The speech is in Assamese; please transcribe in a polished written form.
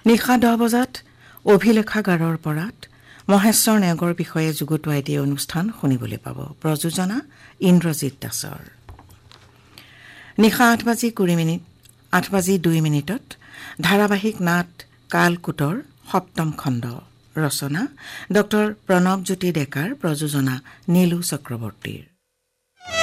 নিশা 10 বজাত অভিলেখাগাৰৰ পৰাত মহেশ্বৰ নেওগৰ বিষয়ে যুগুতোৱাই দিয়া অনুষ্ঠান শুনিবলৈ পাব। প্ৰযোজনা ইন্দ্ৰজিৎ দাসৰ। নিশা 8:02 ধাৰাবাহিক নাট কালকুটৰ 7ম খণ্ড। ৰচনা ড প্ৰণৱজ্যোতি ডেকাৰ। প্ৰযোজনা নীলু চক্ৰৱৰ্তীৰ।